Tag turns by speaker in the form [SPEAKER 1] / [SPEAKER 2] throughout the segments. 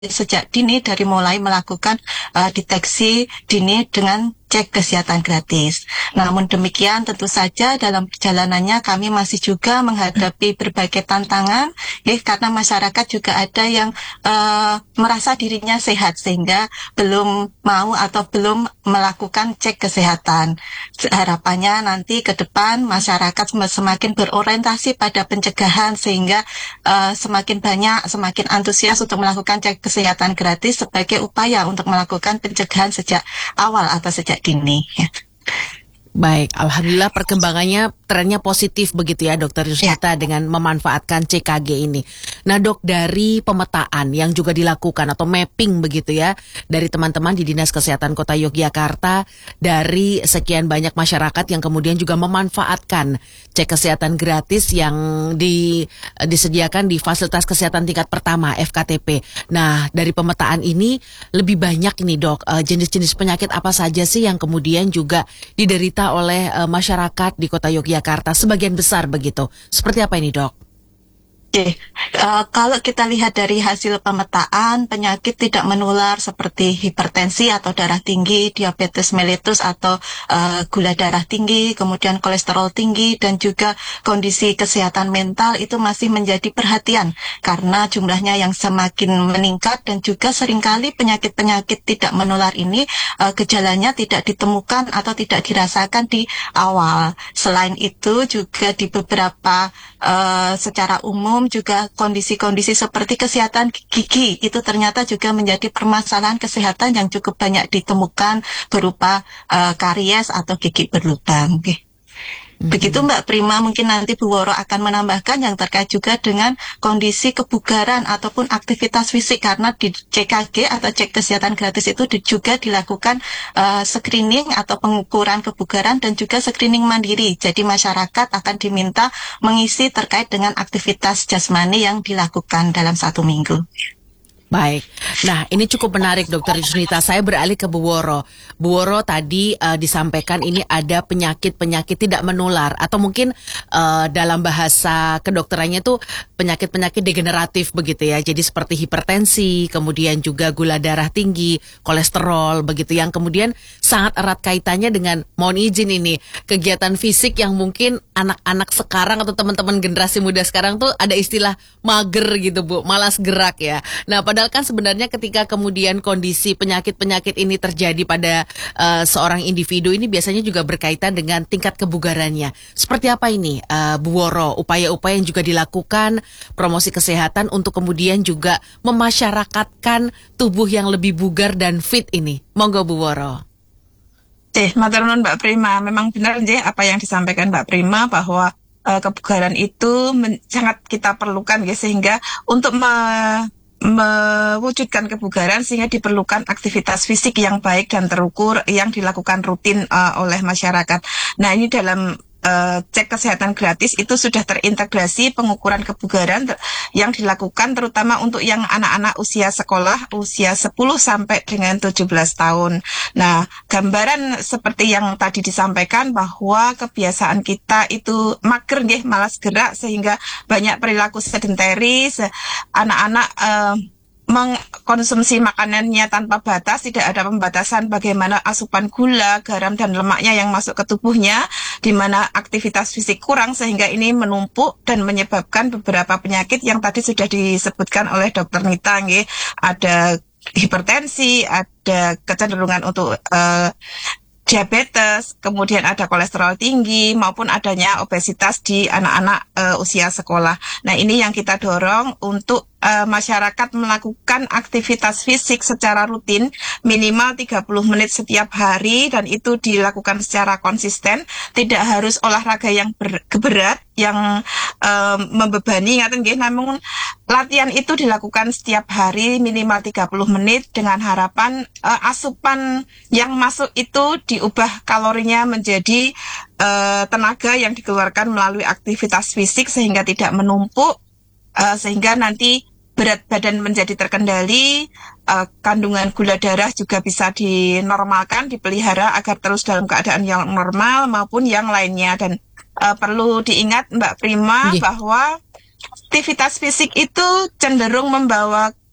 [SPEAKER 1] sejak dini dari mulai melakukan deteksi dini dengan cek kesehatan gratis. Namun demikian tentu saja dalam perjalanannya kami masih juga menghadapi berbagai tantangan, karena masyarakat juga ada yang merasa dirinya sehat sehingga belum mau atau belum melakukan cek kesehatan. Harapannya nanti ke depan masyarakat semakin berorientasi pada pencegahan sehingga semakin banyak, semakin antusias untuk melakukan cek kesehatan gratis sebagai upaya untuk melakukan pencegahan sejak awal atau sejak dini.
[SPEAKER 2] Baik, alhamdulillah perkembangannya trennya positif begitu ya Dokter Yusnita dengan memanfaatkan CKG ini. Nah Dok, dari pemetaan yang juga dilakukan atau mapping begitu ya dari teman-teman di Dinas Kesehatan Kota Yogyakarta, dari sekian banyak masyarakat yang kemudian juga memanfaatkan cek kesehatan gratis yang disediakan di fasilitas kesehatan tingkat pertama FKTP. Nah dari pemetaan ini lebih banyak nih Dok, jenis-jenis penyakit apa saja sih yang kemudian juga diderita oleh masyarakat di Kota Yogyakarta sebagian besar begitu. Seperti apa ini, Dok?
[SPEAKER 1] Oke, kalau kita lihat dari hasil pemetaan, penyakit tidak menular seperti hipertensi atau darah tinggi, diabetes mellitus atau gula darah tinggi, kemudian kolesterol tinggi, dan juga kondisi kesehatan mental itu masih menjadi perhatian karena jumlahnya yang semakin meningkat dan juga seringkali penyakit-penyakit tidak menular ini gejalanya tidak ditemukan atau tidak dirasakan di awal. Selain itu juga di beberapa secara umum juga kondisi-kondisi seperti kesehatan gigi itu ternyata juga menjadi permasalahan kesehatan yang cukup banyak ditemukan berupa karies atau gigi berlubang. Begitu Mbak Prima, mungkin nanti Bu Woro akan menambahkan yang terkait juga dengan kondisi kebugaran ataupun aktivitas fisik, karena di CKG atau cek kesehatan gratis itu juga dilakukan screening atau pengukuran kebugaran dan juga screening mandiri. Jadi masyarakat akan diminta mengisi terkait dengan aktivitas jasmani yang dilakukan dalam 1 minggu.
[SPEAKER 2] Baik, nah ini cukup menarik Dokter Yusnita. Saya beralih ke Bu Woro. Bu Woro tadi disampaikan ini ada penyakit-penyakit tidak menular atau mungkin dalam bahasa kedokterannya itu penyakit-penyakit degeneratif begitu ya. Jadi seperti hipertensi, kemudian juga gula darah tinggi, kolesterol begitu yang kemudian sangat erat kaitannya dengan, mohon izin ini, kegiatan fisik yang mungkin anak-anak sekarang atau teman-teman generasi muda sekarang tuh ada istilah mager gitu Bu, malas gerak ya. Nah padahal kan sebenarnya ketika kemudian kondisi penyakit-penyakit ini terjadi pada seorang individu ini biasanya juga berkaitan dengan tingkat kebugarannya. Seperti apa ini Bu Woro, upaya-upaya yang juga dilakukan, promosi kesehatan untuk kemudian juga memasyarakatkan tubuh yang lebih bugar dan fit ini? Monggo Bu Woro.
[SPEAKER 3] Matur nuwun Mbak Prima. Memang benar apa yang disampaikan Mbak Prima bahwa kebugaran itu sangat kita perlukan sehingga untuk mewujudkan kebugaran sehingga diperlukan aktivitas fisik yang baik dan terukur yang dilakukan rutin oleh masyarakat. Nah ini dalam cek kesehatan gratis itu sudah terintegrasi pengukuran kebugaran yang dilakukan terutama untuk yang anak-anak usia sekolah usia 10 sampai dengan 17 tahun. Nah, gambaran seperti yang tadi disampaikan bahwa kebiasaan kita itu mager malas gerak sehingga banyak perilaku sedentaris, anak-anak mengkonsumsi makanannya tanpa batas, tidak ada pembatasan bagaimana asupan gula, garam, dan lemaknya yang masuk ke tubuhnya, di mana aktivitas fisik kurang sehingga ini menumpuk dan menyebabkan beberapa penyakit yang tadi sudah disebutkan oleh Dr. Nita, ada hipertensi, ada kecenderungan untuk diabetes, kemudian ada kolesterol tinggi, maupun adanya obesitas di anak-anak usia sekolah. Nah ini yang kita dorong untuk masyarakat melakukan aktivitas fisik secara rutin minimal 30 menit setiap hari dan itu dilakukan secara konsisten, tidak harus olahraga yang berat yang membebani namun latihan itu dilakukan setiap hari minimal 30 menit dengan harapan asupan yang masuk itu diubah kalorinya menjadi tenaga yang dikeluarkan melalui aktivitas fisik sehingga tidak menumpuk, sehingga nanti berat badan menjadi terkendali, kandungan gula darah juga bisa dinormalkan, dipelihara agar terus dalam keadaan yang normal maupun yang lainnya. Dan perlu diingat Mbak Prima bahwa aktivitas fisik itu cenderung membawa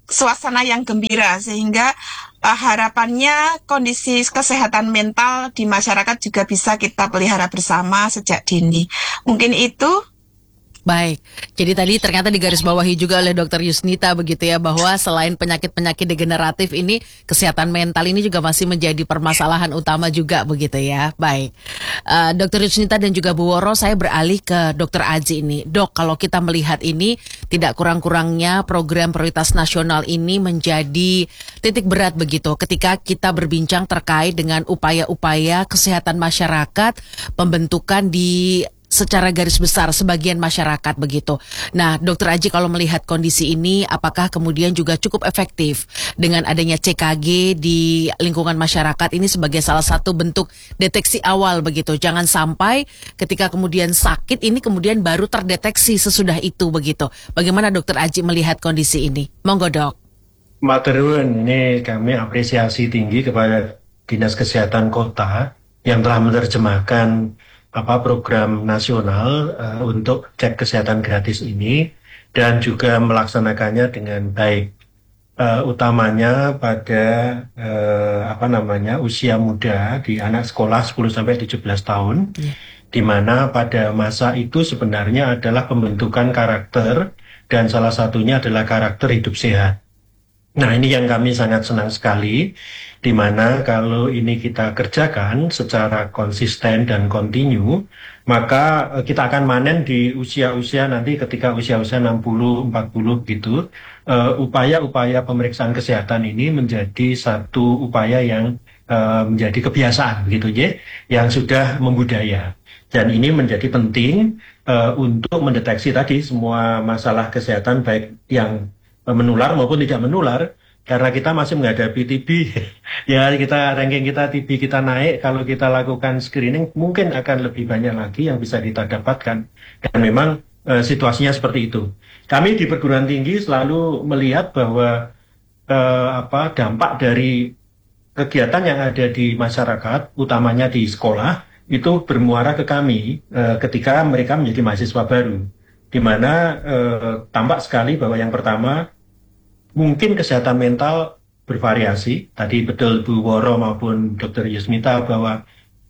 [SPEAKER 3] suasana yang gembira sehingga harapannya kondisi kesehatan mental di masyarakat juga bisa kita pelihara bersama sejak dini. Mungkin itu.
[SPEAKER 2] Baik, jadi tadi ternyata digarisbawahi juga oleh Dr. Yusnita begitu ya, bahwa selain penyakit-penyakit degeneratif ini, kesehatan mental ini juga masih menjadi permasalahan utama juga begitu ya. Baik, Dr. Yusnita dan juga Bu Woro, saya beralih ke Dr. Aji ini. Dok, kalau kita melihat ini, tidak kurang-kurangnya program prioritas nasional ini menjadi titik berat begitu ketika kita berbincang terkait dengan upaya-upaya kesehatan masyarakat, pembentukan di secara garis besar sebagian masyarakat begitu. Nah, Dokter Aji kalau melihat kondisi ini, apakah kemudian juga cukup efektif dengan adanya CKG di lingkungan masyarakat ini sebagai salah satu bentuk deteksi awal begitu. Jangan sampai ketika kemudian sakit ini kemudian baru terdeteksi sesudah itu begitu. Bagaimana Dokter Aji melihat kondisi ini? Monggo Dok.
[SPEAKER 4] Matur nuwun, ini kami apresiasi tinggi kepada Dinas Kesehatan Kota yang telah menerjemahkan program nasional untuk cek kesehatan gratis ini dan juga melaksanakannya dengan baik, utamanya pada usia muda di anak sekolah 10-17 tahun, di mana pada masa itu sebenarnya adalah pembentukan karakter dan salah satunya adalah karakter hidup sehat. Nah, ini yang kami sangat senang sekali, di mana kalau ini kita kerjakan secara konsisten dan kontinu, maka kita akan manen di usia-usia nanti ketika usia-usia 60, 40 gitu, upaya-upaya pemeriksaan kesehatan ini menjadi satu upaya yang menjadi kebiasaan begitu ya, yang sudah membudaya. Dan ini menjadi penting untuk mendeteksi tadi semua masalah kesehatan baik yang menular maupun tidak menular, karena kita masih menghadapi TB. Ya, ranking kita TB kita naik, kalau kita lakukan screening mungkin akan lebih banyak lagi yang bisa kita dapatkan. Dan memang situasinya seperti itu. Kami di perguruan tinggi selalu melihat bahwa dampak dari kegiatan yang ada di masyarakat, utamanya di sekolah, itu bermuara ke kami ketika mereka menjadi mahasiswa baru. Di mana tampak sekali bahwa yang pertama, mungkin kesehatan mental bervariasi. Tadi betul Bu Woro maupun Dr. Yusmita bahwa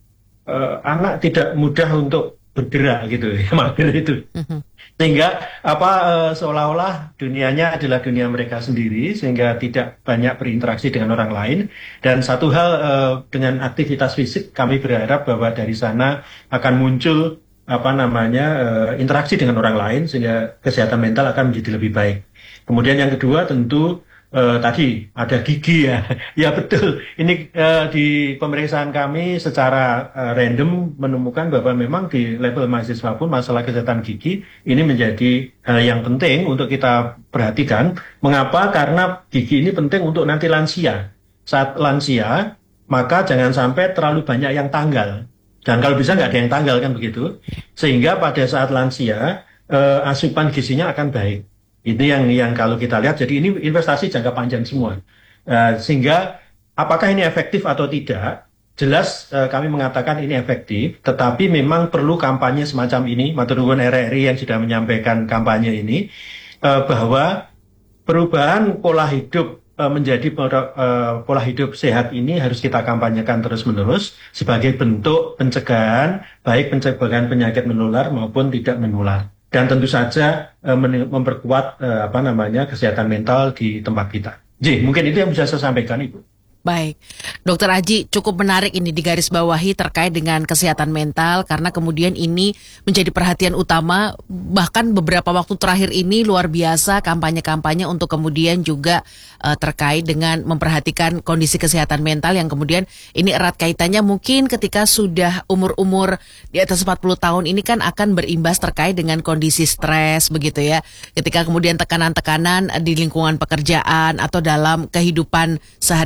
[SPEAKER 4] anak tidak mudah untuk bergerak gitu ya, mager itu. Sehingga seolah-olah dunianya adalah dunia mereka sendiri, sehingga tidak banyak berinteraksi dengan orang lain. Dan satu hal, dengan aktivitas fisik kami berharap bahwa dari sana akan muncul interaksi dengan orang lain, sehingga kesehatan mental akan menjadi lebih baik. Kemudian yang kedua tentu tadi ada gigi ya. Ya betul, ini di pemeriksaan kami secara random menemukan bahwa memang di level mahasiswa pun masalah kesehatan gigi ini menjadi hal yang penting untuk kita perhatikan. Mengapa? Karena gigi ini penting untuk nanti lansia. Saat lansia, maka jangan sampai terlalu banyak yang tanggal. Dan kalau bisa nggak ada yang tanggal kan begitu. Sehingga pada saat lansia, asupan gizinya akan baik. Ini yang kalau kita lihat, jadi ini investasi jangka panjang semua. Sehingga apakah ini efektif atau tidak? Jelas kami mengatakan ini efektif, tetapi memang perlu kampanye semacam ini. Matur nuwun RRI yang sudah menyampaikan kampanye ini, bahwa perubahan pola hidup menjadi pola hidup sehat ini harus kita kampanyekan terus-menerus sebagai bentuk pencegahan, baik pencegahan penyakit menular maupun tidak menular. Dan tentu saja memperkuat kesehatan mental di tempat kita. Jadi mungkin itu yang bisa saya sampaikan, Ibu.
[SPEAKER 2] Baik, Dokter Aji, cukup menarik ini digarisbawahi terkait dengan kesehatan mental karena kemudian ini menjadi perhatian utama, bahkan beberapa waktu terakhir ini luar biasa kampanye-kampanye untuk kemudian juga terkait dengan memperhatikan kondisi kesehatan mental yang kemudian ini erat kaitannya mungkin ketika sudah umur-umur di atas 40 tahun ini kan akan berimbas terkait dengan kondisi stres begitu ya, ketika kemudian tekanan-tekanan di lingkungan pekerjaan atau dalam kehidupan sehari-hari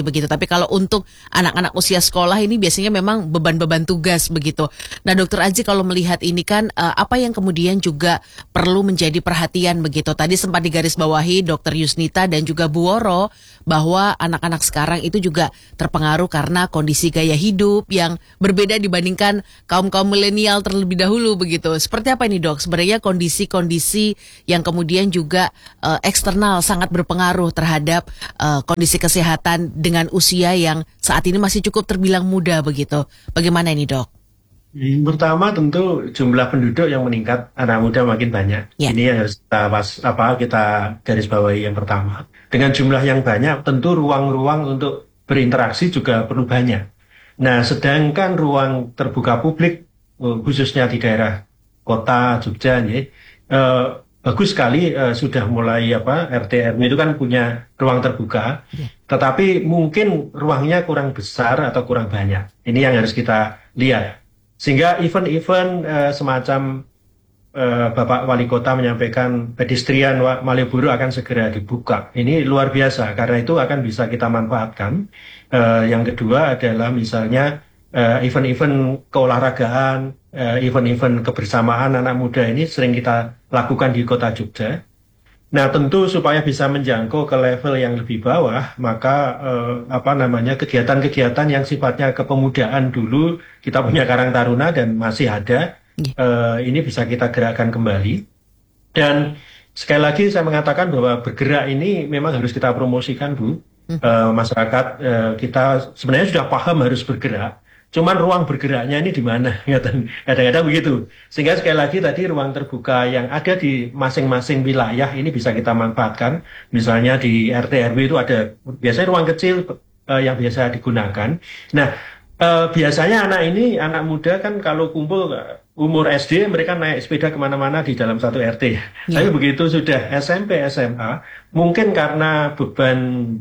[SPEAKER 2] begitu. Tapi kalau untuk anak-anak usia sekolah ini biasanya memang beban-beban tugas begitu. Nah, Dokter Aji kalau melihat ini kan apa yang kemudian juga perlu menjadi perhatian begitu. Tadi sempat digarisbawahi Dokter Yusnita dan juga Bu Woro bahwa anak-anak sekarang itu juga terpengaruh karena kondisi gaya hidup yang berbeda dibandingkan kaum-kaum milenial terlebih dahulu begitu. Seperti apa ini, Dok? Sebenarnya kondisi-kondisi yang kemudian juga eksternal sangat berpengaruh terhadap kondisi kesehatan dengan usia yang saat ini masih cukup terbilang muda begitu. Bagaimana ini, Dok?
[SPEAKER 4] Pertama tentu jumlah penduduk yang meningkat, anak muda makin banyak.
[SPEAKER 2] Ya.
[SPEAKER 4] Ini yang harus kita garis bawahi yang pertama. Dengan jumlah yang banyak, tentu ruang-ruang untuk berinteraksi juga perlu banyak. Nah, sedangkan ruang terbuka publik, khususnya di daerah kota Jogja, bagus sekali sudah mulai RT RW itu kan punya ruang terbuka, tetapi mungkin ruangnya kurang besar atau kurang banyak. Ini yang harus kita lihat. Sehingga event-event semacam Bapak Wali Kota menyampaikan pedestrian Malioboro akan segera dibuka. Ini luar biasa karena itu akan bisa kita manfaatkan. Yang kedua adalah misalnya event-event keolahragaan, event-event kebersamaan anak muda ini sering kita lakukan di Kota Jogja. Nah, tentu supaya bisa menjangkau ke level yang lebih bawah, maka kegiatan-kegiatan yang sifatnya kepemudaan dulu kita punya Karang Taruna dan masih ada, ini bisa kita gerakkan kembali. Dan sekali lagi saya mengatakan bahwa bergerak ini memang harus kita promosikan, Bu. Masyarakat kita sebenarnya sudah paham harus bergerak. Cuman ruang bergeraknya ini di mana? Kadang-kadang begitu. Sehingga sekali lagi tadi ruang terbuka yang ada di masing-masing wilayah ini bisa kita manfaatkan. Misalnya di RT RW itu ada biasanya ruang kecil yang biasa digunakan. Nah, biasanya anak muda kan kalau kumpul umur SD mereka naik sepeda kemana-mana di dalam satu RT. Tapi begitu sudah SMP, SMA, mungkin karena beban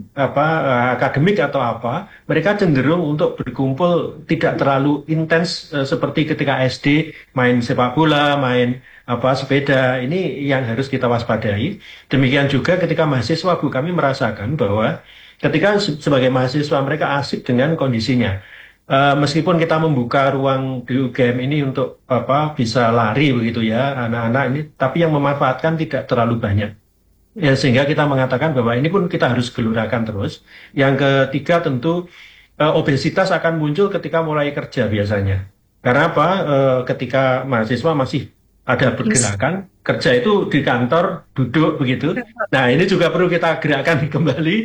[SPEAKER 4] akademik atau apa, mereka cenderung untuk berkumpul tidak terlalu intens seperti ketika SD main sepak bola, main sepeda. Ini yang harus kita waspadai. Demikian juga ketika mahasiswa, Bu, kami merasakan bahwa ketika sebagai mahasiswa mereka asik dengan kondisinya. Meskipun kita membuka ruang di UGM ini untuk bisa lari begitu ya anak-anak ini, tapi yang memanfaatkan tidak terlalu banyak. Ya, sehingga kita mengatakan bahwa ini pun kita harus gelurakan terus. Yang ketiga tentu obesitas akan muncul ketika mulai kerja biasanya. Karena ketika mahasiswa masih ada pergerakan, kerja itu di kantor, duduk begitu. Nah, ini juga perlu kita gerakkan kembali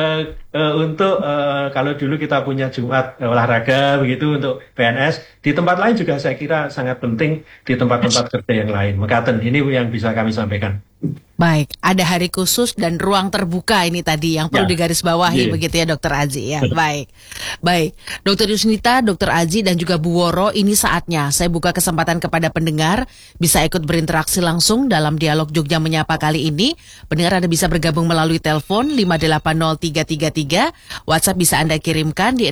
[SPEAKER 4] untuk kalau dulu kita punya Jumat olahraga begitu untuk PNS. Di tempat lain juga saya kira sangat penting di tempat-tempat kerja yang lain. Mekaten, ini yang bisa kami sampaikan.
[SPEAKER 2] Baik, ada hari khusus dan ruang terbuka ini tadi yang perlu digarisbawahi begitu ya Dokter Aji ya. Baik. Dokter Yusnita, Dokter Aji dan juga Bu Woro, ini saatnya saya buka kesempatan kepada pendengar bisa ikut berinteraksi langsung dalam dialog Jogja Menyapa kali ini. Pendengar Anda bisa bergabung melalui telepon 5803333, WhatsApp bisa Anda kirimkan di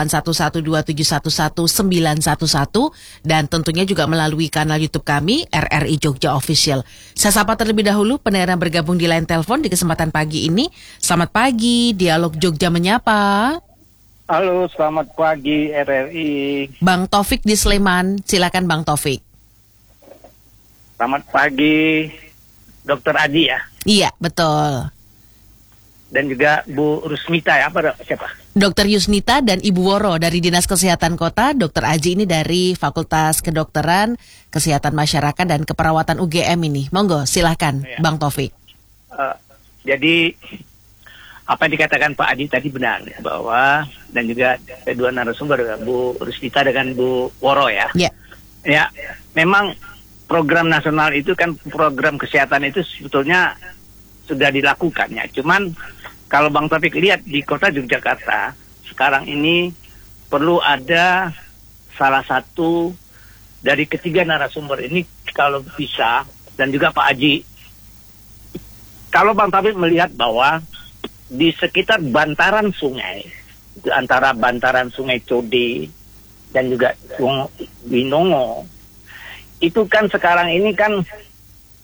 [SPEAKER 2] 081127119111 dan tentunya juga melalui kanal YouTube kami RRI Jogja Official. Saya sapa terlebih dahulu pendengar yang bergabung di line telepon di kesempatan pagi ini. Selamat pagi, Dialog Jogja Menyapa.
[SPEAKER 5] Halo, selamat pagi RRI.
[SPEAKER 2] Bang Taufik di Sleman, silakan Bang Taufik.
[SPEAKER 5] Selamat pagi, Dokter Adi ya.
[SPEAKER 2] Iya, betul.
[SPEAKER 5] Dan juga Bu Rusmita ya, siapa?
[SPEAKER 2] Dokter Yusnita dan Ibu Woro dari Dinas Kesehatan Kota, Dokter Aji ini dari Fakultas Kedokteran, Kesehatan Masyarakat dan Keperawatan UGM ini. Monggo, silahkan Bang Taufik.
[SPEAKER 5] Jadi apa yang dikatakan Pak Adi tadi benar ya, bahwa dan juga kedua narasumber Bu Rusmita dengan Bu Woro ya. Ya, memang program nasional itu kan program kesehatan itu sebetulnya sudah dilakukan ya. Cuman kalau Bang Taufik lihat di kota Yogyakarta sekarang ini perlu ada salah satu dari ketiga narasumber ini kalau bisa, dan juga Pak Aji. Kalau Bang Taufik melihat bahwa di sekitar bantaran sungai, antara bantaran sungai Code dan juga Winongo, itu kan sekarang ini kan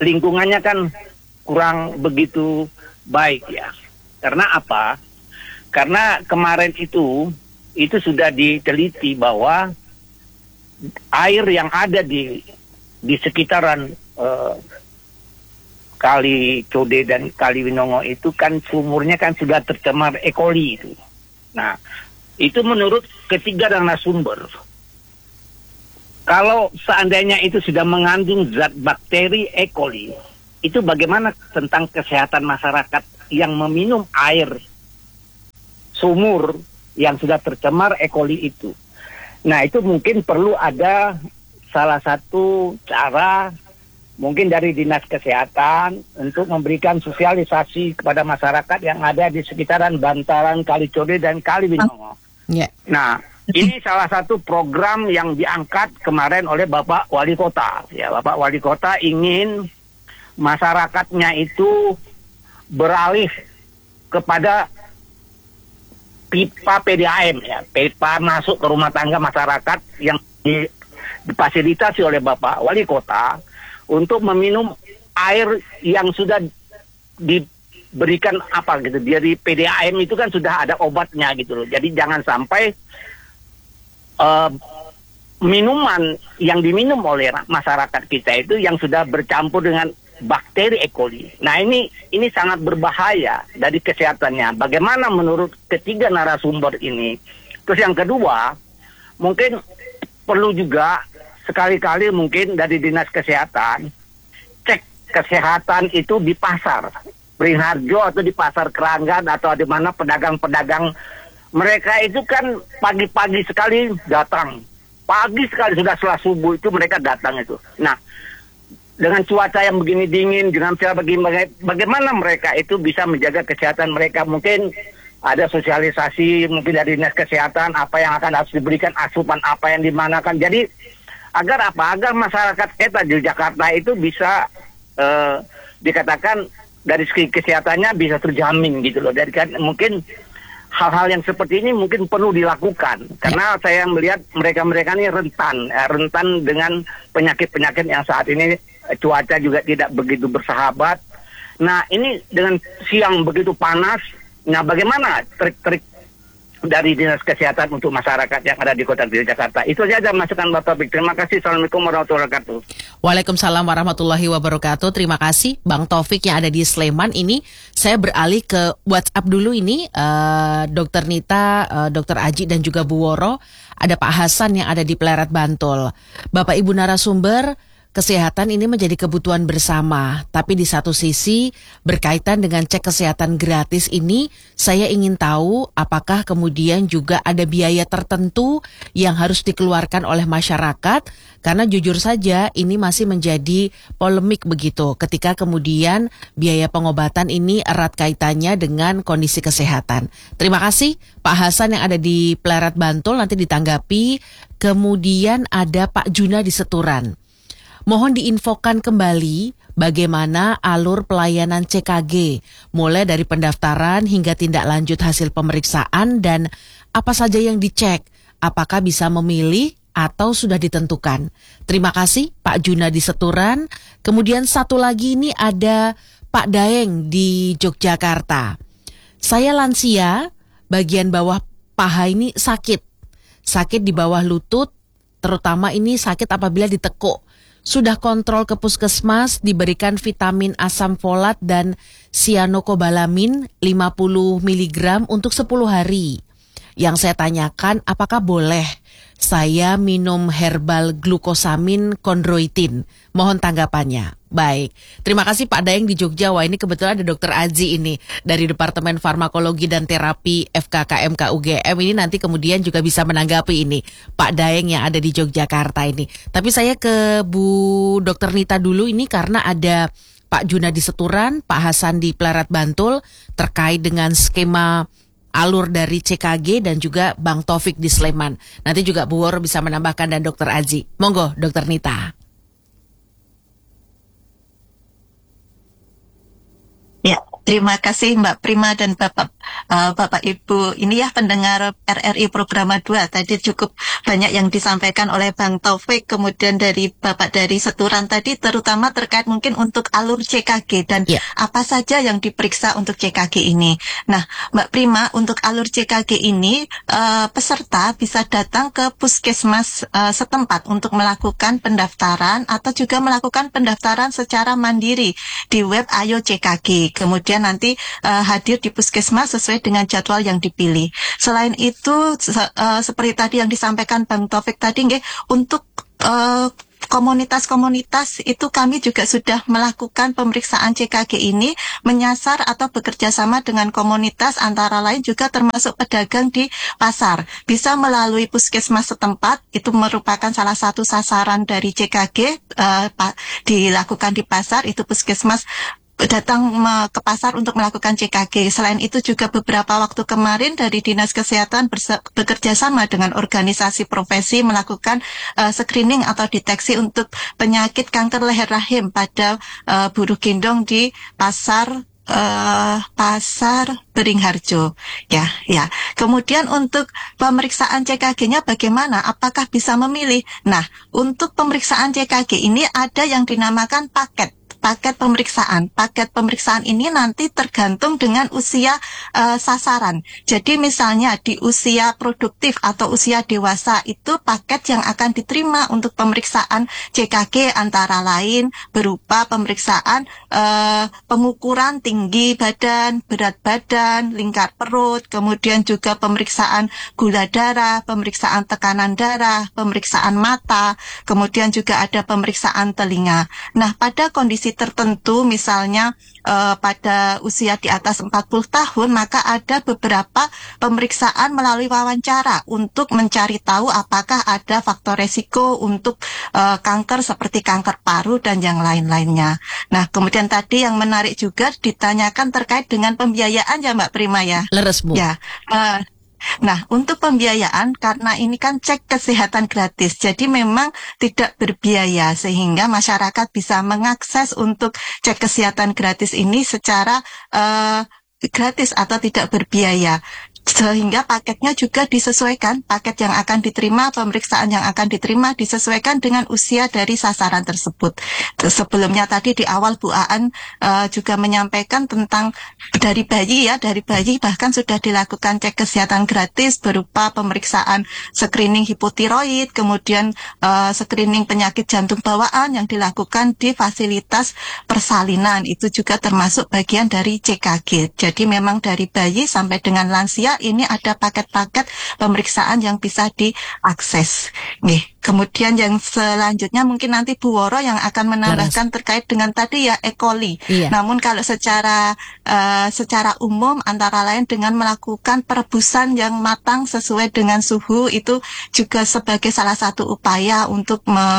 [SPEAKER 5] lingkungannya kan kurang begitu baik ya. Karena apa? Karena kemarin itu sudah diteliti bahwa air yang ada di sekitaran Kali Code dan Kali Winongo itu kan sumurnya kan sudah tercemar E. coli itu. Nah, itu menurut ketiga narasumber. Kalau seandainya itu sudah mengandung zat bakteri E. coli, itu bagaimana tentang kesehatan masyarakat yang meminum air sumur yang sudah tercemar E. coli itu? Nah, itu mungkin perlu ada salah satu cara mungkin dari Dinas Kesehatan untuk memberikan sosialisasi kepada masyarakat yang ada di sekitaran bantaran Kali Code dan Kali Winongo.
[SPEAKER 2] Yeah.
[SPEAKER 5] Nah, ini salah satu program yang diangkat kemarin oleh Bapak Wali Kota. Ya, Bapak Wali Kota ingin masyarakatnya itu beralih kepada pipa PDAM, ya, pipa masuk ke rumah tangga masyarakat yang difasilitasi oleh Bapak Wali Kota untuk meminum air yang sudah diberikan apa gitu. Jadi PDAM itu kan sudah ada obatnya gitu loh. Jadi jangan sampai minuman yang diminum oleh masyarakat kita itu yang sudah bercampur dengan bakteri E. coli. Nah, ini sangat berbahaya dari kesehatannya. Bagaimana menurut ketiga narasumber ini? Terus yang kedua, mungkin perlu juga sekali-kali mungkin dari Dinas Kesehatan cek kesehatan itu di pasar Beringharjo atau di pasar Keranggan atau di mana pedagang-pedagang mereka itu kan pagi-pagi sekali datang, pagi sekali sudah setelah subuh itu mereka datang itu. Nah, dengan cuaca yang begini dingin, dengan bagaimana mereka itu bisa menjaga kesehatan mereka? Mungkin ada sosialisasi mungkin dari Dinas Kesehatan apa yang akan harus diberikan, asupan apa yang dimanakan. Jadi agar apa? Agar masyarakat kita di Jakarta itu bisa dikatakan dari segi kesehatannya bisa terjamin gitu loh. Jadi kan mungkin hal-hal yang seperti ini mungkin perlu dilakukan karena saya melihat mereka ini rentan dengan penyakit-penyakit yang saat ini cuaca juga tidak begitu bersahabat. Nah, ini dengan siang begitu panas. Nah, bagaimana trik-trik dari Dinas Kesehatan untuk masyarakat yang ada di Kota Jakarta? Itu saja masukan Bapak Taufik. Terima kasih. Assalamualaikum warahmatullahi wabarakatuh.
[SPEAKER 2] Waalaikumsalam warahmatullahi wabarakatuh. Terima kasih Bang Taufik yang ada di Sleman. Ini saya beralih ke WhatsApp dulu ini. Dr. Nita, Dr. Aji dan juga Bu Woro. Ada Pak Hasan yang ada di Pleret Bantul. Bapak Ibu narasumber, kesehatan ini menjadi kebutuhan bersama, tapi di satu sisi berkaitan dengan cek kesehatan gratis ini, saya ingin tahu apakah kemudian juga ada biaya tertentu yang harus dikeluarkan oleh masyarakat, karena jujur saja ini masih menjadi polemik begitu, ketika kemudian biaya pengobatan ini erat kaitannya dengan kondisi kesehatan. Terima kasih Pak Hasan yang ada di Pleret Bantul, nanti ditanggapi. Kemudian ada Pak Juna di Seturan. Mohon diinfokan kembali bagaimana alur pelayanan CKG, mulai dari pendaftaran hingga tindak lanjut hasil pemeriksaan dan apa saja yang dicek, apakah bisa memilih atau sudah ditentukan. Terima kasih Pak Juna di Seturan. Kemudian satu lagi ini ada Pak Daeng di Yogyakarta. Saya lansia, bagian bawah paha ini sakit di bawah lutut, terutama ini sakit apabila ditekuk. Sudah kontrol ke puskesmas, diberikan vitamin asam folat dan cyanocobalamin 50 mg untuk 10 hari. Yang saya tanyakan, apakah boleh saya minum herbal glukosamin kondroitin? Mohon tanggapannya. Baik, terima kasih Pak Daeng di Jogja. Wah, ini kebetulan ada Dr. Aji ini dari Departemen Farmakologi dan Terapi FKKMK UGM. Ini nanti kemudian juga bisa menanggapi ini Pak Daeng yang ada di Yogyakarta ini. Tapi saya ke Bu Dr. Nita dulu ini karena ada Pak Juna di Seturan, Pak Hasan di Pleret Bantul terkait dengan skema alur dari CKG dan juga Bang Taufik di Sleman. Nanti juga Bu Woro bisa menambahkan dan Dr. Aji. Monggo Dr. Nita.
[SPEAKER 1] Ya, terima kasih Mbak Prima dan Bapak Ibu. Ini ya pendengar RRI Programa 2. Tadi cukup banyak yang disampaikan oleh Bang Taufik, kemudian dari Bapak dari Seturan tadi, terutama terkait mungkin untuk alur CKG dan apa saja yang diperiksa untuk CKG ini. Nah, Mbak Prima, untuk alur CKG ini peserta bisa datang ke puskesmas setempat untuk melakukan pendaftaran atau juga melakukan pendaftaran secara mandiri di web Ayo CKG. Kemudian nanti hadir di puskesmas sesuai dengan jadwal yang dipilih. Selain itu, seperti tadi yang disampaikan Bang Taufik tadi, untuk komunitas-komunitas itu kami juga sudah melakukan pemeriksaan CKG ini menyasar atau bekerja sama dengan komunitas, antara lain juga termasuk pedagang di pasar. Bisa melalui puskesmas setempat, itu merupakan salah satu sasaran dari CKG dilakukan di pasar, itu puskesmas datang ke pasar untuk melakukan CKG. Selain itu juga beberapa waktu kemarin dari Dinas Kesehatan bekerja sama dengan organisasi profesi melakukan screening atau deteksi untuk penyakit kanker leher rahim pada buruh gendong di pasar Beringharjo. Ya. Kemudian untuk pemeriksaan CKG-nya bagaimana? Apakah bisa memilih? Nah, untuk pemeriksaan CKG ini ada yang dinamakan paket pemeriksaan. Paket pemeriksaan ini nanti tergantung dengan usia sasaran. Jadi misalnya di usia produktif atau usia dewasa itu paket yang akan diterima untuk pemeriksaan CKG antara lain berupa pemeriksaan pengukuran tinggi badan, berat badan, lingkar perut, kemudian juga pemeriksaan gula darah, pemeriksaan tekanan darah, pemeriksaan mata, kemudian juga ada pemeriksaan telinga. Nah, pada kondisi tertentu misalnya pada usia di atas 40 tahun, maka ada beberapa pemeriksaan melalui wawancara untuk mencari tahu apakah ada faktor resiko untuk kanker seperti kanker paru dan yang lain-lainnya. Nah, kemudian tadi yang menarik juga ditanyakan terkait dengan pembiayaan ya Mbak Prima ya.
[SPEAKER 2] Leres Bu.
[SPEAKER 1] Ya. Nah, untuk pembiayaan, karena ini kan cek kesehatan gratis, jadi memang tidak berbiaya, sehingga masyarakat bisa mengakses untuk cek kesehatan gratis ini secara gratis atau tidak berbiaya. Sehingga paketnya juga disesuaikan, paket yang akan diterima, pemeriksaan yang akan diterima disesuaikan dengan usia dari sasaran tersebut. Sebelumnya tadi di awal Bu Aan juga menyampaikan tentang dari bayi bahkan sudah dilakukan cek kesehatan gratis berupa pemeriksaan screening hipotiroid, kemudian screening penyakit jantung bawaan yang dilakukan di fasilitas persalinan, itu juga termasuk bagian dari CKG. Jadi memang dari bayi sampai dengan lansia ini ada paket-paket pemeriksaan yang bisa diakses. Nih, kemudian yang selanjutnya mungkin nanti Bu Woro yang akan menambahkan terkait dengan tadi ya E. coli. Iya. Namun kalau secara umum antara lain dengan melakukan perebusan yang matang sesuai dengan suhu itu juga sebagai salah satu upaya untuk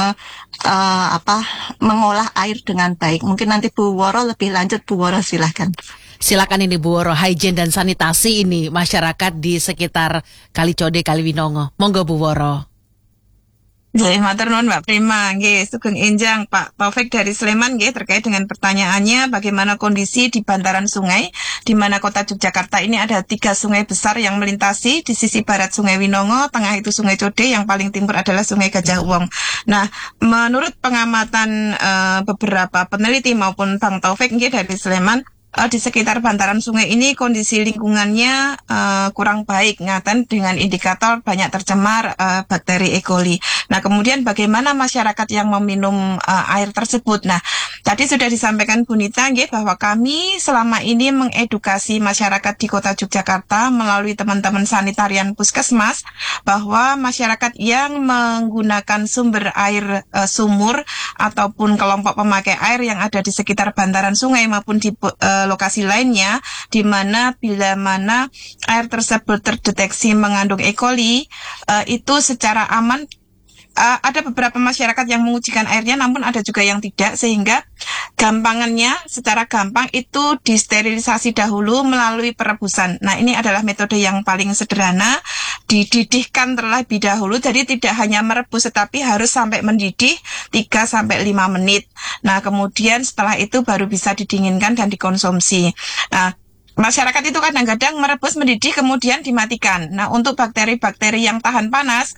[SPEAKER 1] mengolah air dengan baik. Mungkin nanti Bu Woro lebih lanjut. Bu Woro silahkan.
[SPEAKER 2] Silakan ini Bu Woro, hygiene dan sanitasi ini masyarakat di sekitar Kalicode, Kaliwinongo. Monggo Bu Woro.
[SPEAKER 3] Nggih, matur nuwun Mbak Prima. Nggih, sugeng enjang Pak Taufik dari Sleman nggih terkait dengan pertanyaannya bagaimana kondisi di bantaran sungai di mana kota Yogyakarta ini ada 3 sungai besar yang melintasi. Di sisi barat Sungai Winongo, tengah itu Sungai Code, yang paling timur adalah Sungai Gajah Wong. Nah, menurut pengamatan beberapa peneliti maupun Bang Taufik nggih dari Sleman, di sekitar bantaran sungai ini kondisi lingkungannya kurang baik, ngaten dengan indikator banyak tercemar bakteri E. coli. Nah, kemudian bagaimana masyarakat yang meminum air tersebut? Nah, tadi sudah disampaikan Bu Nita nggih bahwa kami selama ini mengedukasi masyarakat di Kota Yogyakarta melalui teman-teman sanitarian puskesmas bahwa masyarakat yang menggunakan sumber air sumur ataupun kelompok pemakai air yang ada di sekitar bantaran sungai maupun di lokasi lainnya, di mana bila mana air tersebut terdeteksi mengandung E. coli, itu secara aman. Ada beberapa masyarakat yang mengujikan airnya, namun ada juga yang tidak, sehingga gampangannya secara gampang itu disterilisasi dahulu melalui perebusan. Nah, ini adalah metode yang paling sederhana dididihkan terlebih dahulu. Jadi tidak hanya merebus tetapi harus sampai mendidih 3-5 menit. Nah, kemudian setelah itu baru bisa didinginkan dan dikonsumsi. Nah, masyarakat itu kadang-kadang merebus mendidih kemudian dimatikan. Nah, untuk bakteri-bakteri yang tahan panas,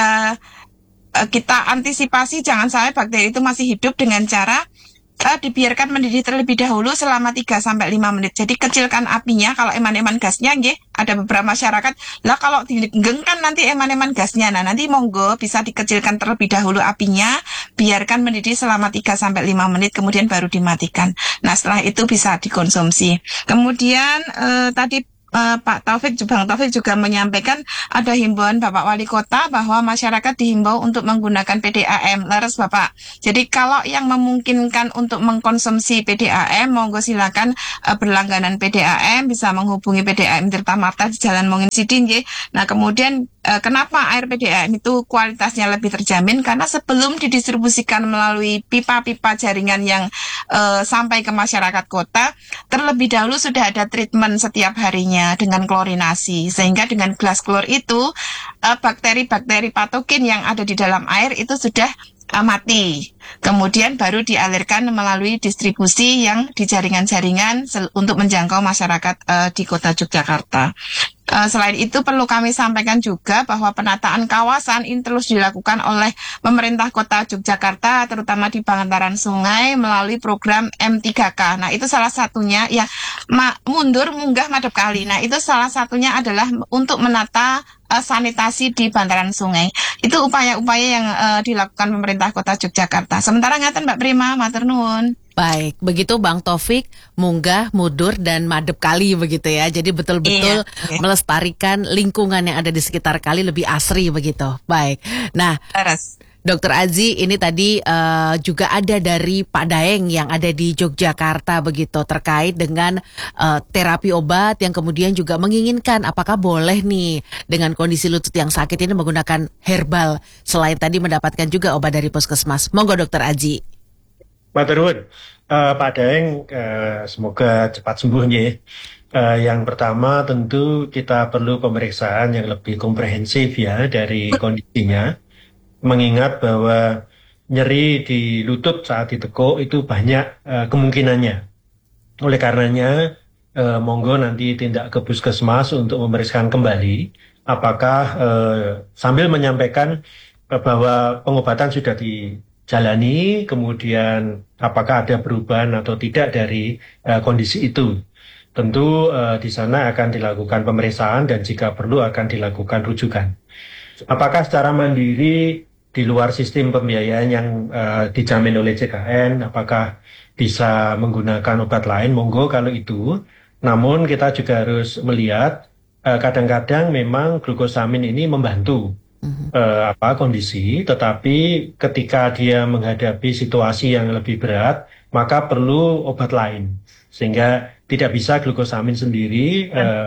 [SPEAKER 3] kita antisipasi jangan sampai bakteri itu masih hidup dengan cara dibiarkan mendidih terlebih dahulu selama 3-5 menit. Jadi kecilkan apinya. Kalau eman-eman gasnya, ada beberapa masyarakat, lah kalau digeng kan nanti eman-eman gasnya. Nah, nanti monggo bisa dikecilkan terlebih dahulu apinya, biarkan mendidih selama 3-5 menit, kemudian baru dimatikan. Nah, setelah itu bisa dikonsumsi. Kemudian tadi Bang Taufik juga menyampaikan ada himbauan Bapak Wali Kota bahwa masyarakat dihimbau untuk menggunakan PDAM. Leres Bapak. Jadi kalau yang memungkinkan untuk mengkonsumsi PDAM, monggo silakan berlangganan PDAM, bisa menghubungi PDAM Tirta Marta di Jalan Mongin Sidin. Nah, kemudian kenapa air PDAM itu kualitasnya lebih terjamin? Karena sebelum didistribusikan melalui pipa-pipa jaringan yang sampai ke masyarakat kota, terlebih dahulu sudah ada treatment setiap harinya dengan klorinasi, sehingga dengan gelas klor itu bakteri-bakteri patogen yang ada di dalam air itu sudah mati. Kemudian baru dialirkan melalui distribusi yang di jaringan-jaringan untuk menjangkau masyarakat di Kota Yogyakarta. Selain itu perlu kami sampaikan juga bahwa penataan kawasan ini terus dilakukan oleh pemerintah Kota Yogyakarta, terutama di bantaran sungai melalui program M3K. Nah, itu salah satunya ya mundur munggah madep kali. Nah, itu salah satunya adalah untuk menata sanitasi di bantaran sungai. Itu upaya-upaya yang dilakukan pemerintah Kota Yogyakarta. Sementara ngaten Mbak Prima, matur nuwun.
[SPEAKER 2] Baik, begitu Bang Taufik, munggah, mudur, dan madep kali begitu ya. Jadi betul-betul melestarikan lingkungan yang ada di sekitar kali lebih asri begitu. Baik, nah Dr. Azi, ini tadi juga ada dari Pak Daeng yang ada di Yogyakarta begitu terkait dengan terapi obat yang kemudian juga menginginkan apakah boleh nih dengan kondisi lutut yang sakit ini menggunakan herbal selain tadi mendapatkan juga obat dari puskesmas. Monggo Dr. Azi.
[SPEAKER 4] Matur nuwun, Pak Daeng, semoga cepat sembuh ya. Yang pertama tentu kita perlu pemeriksaan yang lebih komprehensif ya dari kondisinya, mengingat bahwa nyeri di lutut saat ditekuk itu banyak kemungkinannya. Oleh karenanya, monggo nanti tindak ke puskesmas untuk memeriksakan kembali apakah sambil menyampaikan bahwa pengobatan sudah dijalani, kemudian apakah ada perubahan atau tidak dari kondisi itu. Tentu di sana akan dilakukan pemeriksaan dan jika perlu akan dilakukan rujukan. Apakah secara mandiri di luar sistem pembiayaan yang dijamin oleh JKN, apakah bisa menggunakan obat lain? Monggo kalau itu. Namun kita juga harus melihat kadang-kadang memang glukosamin ini membantu kondisi, tetapi ketika dia menghadapi situasi yang lebih berat, maka perlu obat lain, sehingga tidak bisa glukosamin sendiri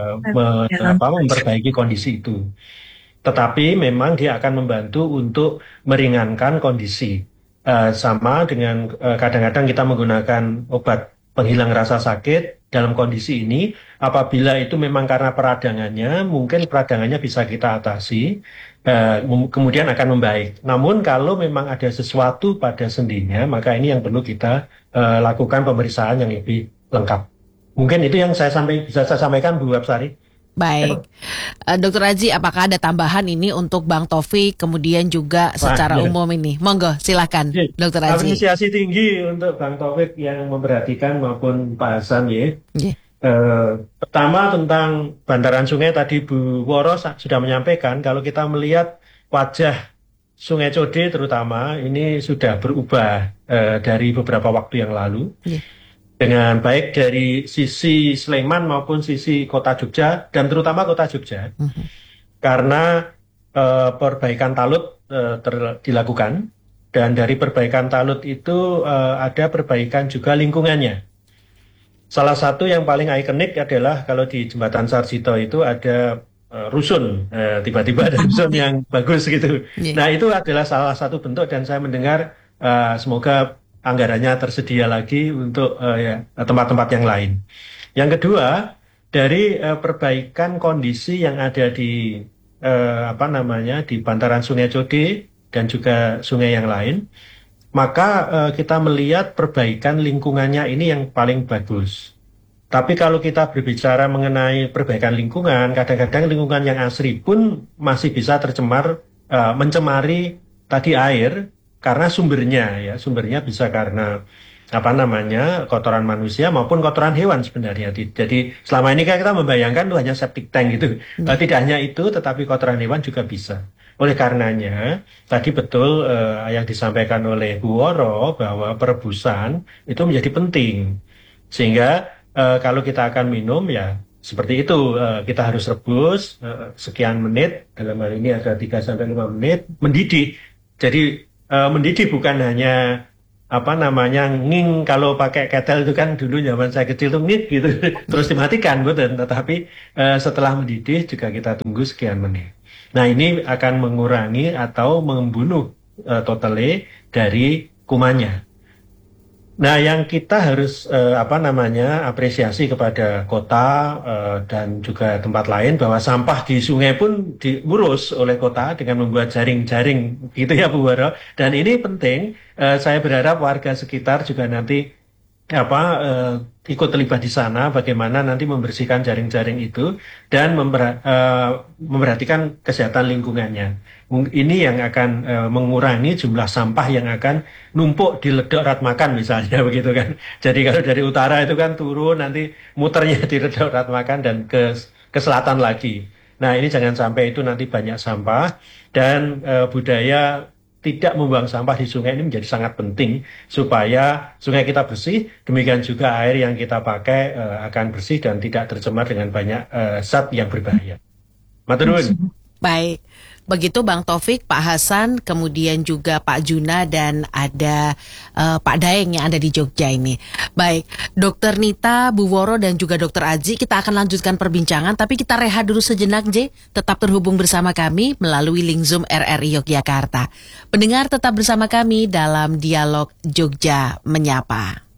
[SPEAKER 4] memperbaiki kondisi itu. Tetapi memang dia akan membantu untuk meringankan kondisi. Sama dengan kadang-kadang kita menggunakan obat penghilang rasa sakit dalam kondisi ini, apabila itu memang karena peradangannya, mungkin peradangannya bisa kita atasi, kemudian akan membaik. Namun kalau memang ada sesuatu pada sendinya, maka ini yang perlu kita lakukan pemeriksaan yang lebih lengkap. Mungkin itu yang bisa saya sampaikan, Bu Absari.
[SPEAKER 2] Baik, Dr. Aji, apakah ada tambahan ini untuk Bang Taufik, kemudian juga secara umum ini? Monggo, silakan, Dr. Aji.
[SPEAKER 4] Apresiasi tinggi untuk Bang Taufik yang memperhatikan maupun Pak Hasan ya. Pertama tentang bantaran sungai tadi Bu Woro sudah menyampaikan, kalau kita melihat wajah Sungai Code terutama ini sudah berubah dari beberapa waktu yang lalu. Dengan baik dari sisi Sleman maupun sisi Kota Jogja dan terutama Kota Jogja, karena perbaikan talut dilakukan dan dari perbaikan talut itu ada perbaikan juga lingkungannya. Salah satu yang paling ikonik adalah kalau di Jembatan Sarjito itu ada rusun, tiba-tiba ada rusun yang bagus gitu. Nah itu adalah salah satu bentuk dan saya mendengar semoga anggarannya tersedia lagi untuk tempat-tempat yang lain. Yang kedua, dari perbaikan kondisi yang ada di di bantaran Sungai Code dan juga sungai yang lain, maka kita melihat perbaikan lingkungannya ini yang paling bagus. Tapi kalau kita berbicara mengenai perbaikan lingkungan, kadang-kadang lingkungan yang asri pun masih bisa tercemar, mencemari tadi air karena sumbernya bisa karena kotoran manusia maupun kotoran hewan sebenarnya. Jadi selama ini kan kita membayangkan itu hanya septic tank gitu. Tidak hanya itu, tetapi kotoran hewan juga bisa. Oleh karenanya, tadi betul yang disampaikan oleh Bu Woro bahwa perebusan itu menjadi penting. Sehingga kalau kita akan minum ya seperti itu, kita harus rebus sekian menit, dalam hal ini ada 3-5 menit, mendidih. Jadi mendidih bukan hanya nging, kalau pakai ketel itu kan dulu zaman saya kecil tuh nging gitu terus dimatikan, betul. Tetapi setelah mendidih juga kita tunggu sekian menit. Nah, ini akan mengurangi atau membunuh totally dari kumannya. Nah, yang kita harus apresiasi kepada kota dan juga tempat lain bahwa sampah di sungai pun diurus oleh kota dengan membuat jaring-jaring gitu ya Bu Waro. Dan ini penting, saya berharap warga sekitar juga nanti ikut terlibat di sana, bagaimana nanti membersihkan jaring-jaring itu dan memperhatikan kesehatan lingkungannya. Ini yang akan mengurangi jumlah sampah yang akan numpuk di Ledok Ratmakan misalnya begitu kan. Jadi kalau dari utara itu kan turun, nanti muternya di Ledok Ratmakan dan ke selatan lagi. Nah, ini jangan sampai itu nanti banyak sampah, dan budaya tidak membuang sampah di sungai ini menjadi sangat penting supaya sungai kita bersih, demikian juga air yang kita pakai akan bersih dan tidak tercemar dengan banyak zat yang berbahaya. Matur nuwun.
[SPEAKER 2] Baik, begitu Bang Taufik, Pak Hasan, kemudian juga Pak Juna, dan ada Pak Daeng yang ada di Jogja ini. Baik, Dokter Nita, Bu Woro, dan juga Dokter Aji, kita akan lanjutkan perbincangan, tapi kita rehat dulu sejenak, J. Tetap terhubung bersama kami melalui link Zoom RRI Yogyakarta. Pendengar tetap bersama kami dalam Dialog Jogja Menyapa.